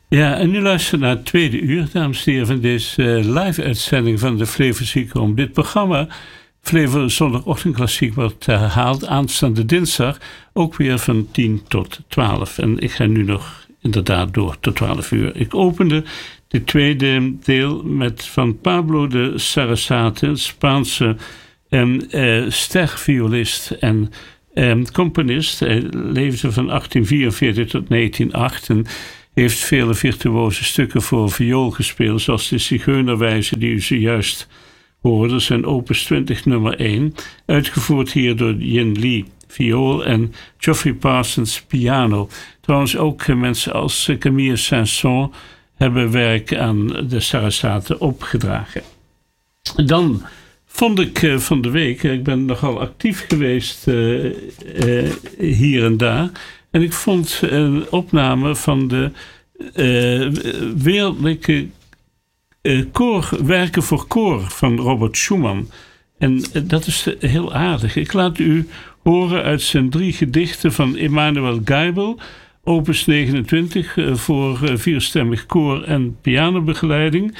Ja, en nu luisteren naar het tweede uur, dames en heren, van deze live-uitzending van de Flevo-Zikroom. Dit programma, Flevo Zondagochtend Klassiek, wordt herhaald aanstaande dinsdag, ook weer van 10 tot 12. En ik ga nu nog inderdaad door tot 12 uur. Ik opende dit tweede deel met van Pablo de Sarasate, een Spaanse sterviolist en componist. Hij leefde van 1844 tot 1908 en heeft vele virtuoze stukken voor viool gespeeld, zoals de Zigeunerwijze die u zojuist hoorde, zijn opus 20 nummer 1, uitgevoerd hier door Yin Lee, viool, en Geoffrey Parsons, piano. Trouwens ook mensen als Camille Saint-Saëns hebben werk aan de Sarasate opgedragen. Dan vond ik van de week, ik ben nogal actief geweest hier en daar, en ik vond een opname van de wereldlijke werken voor koor van Robert Schumann. En dat is heel aardig. Ik laat u horen uit zijn 3 gedichten van Emanuel Geibel, opus 29, voor 4-stemmig koor en pianobegeleiding.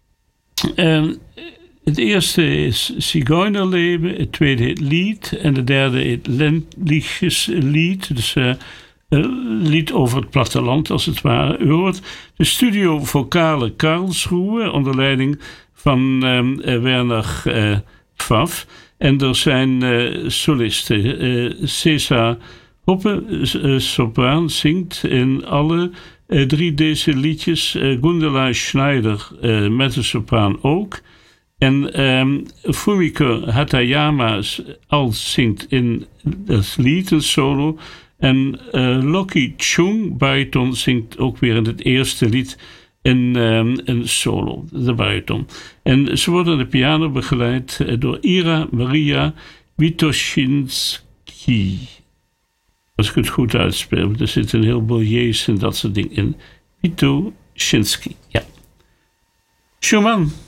En het eerste is Zigeunerleben, het tweede heet Lied en de derde heet Ländliches Lied, dus lied over het platteland als het ware. U hoort de studio vocale Karlsruhe onder leiding van Werner Pfaff. En er zijn solisten. César Hoppe, sopraan, zingt in alle 3 deze liedjes. Gundela Schneider met de sopraan ook. En Fumiko Hatayama zingt in het lied een solo. En Loki Chung, bariton, zingt ook weer in het eerste lied een solo, de bariton. En ze worden aan de piano begeleid door Ira Maria Witoshinsky. Als ik het goed uitspeel, er zit een heleboel J's en dat soort dingen in. Witoshinsky, ja. Schumann.